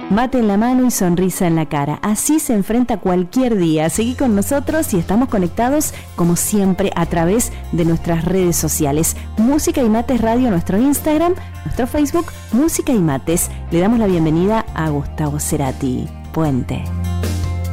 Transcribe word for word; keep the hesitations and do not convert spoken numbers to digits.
Mate en la mano y sonrisa en la cara. Así se enfrenta cualquier día. Seguí con nosotros y estamos conectados, como siempre, a través de nuestras redes sociales. Música y Mates Radio, nuestro Instagram, nuestro Facebook, Música y Mates. Le damos la bienvenida a Gustavo Cerati. Puente.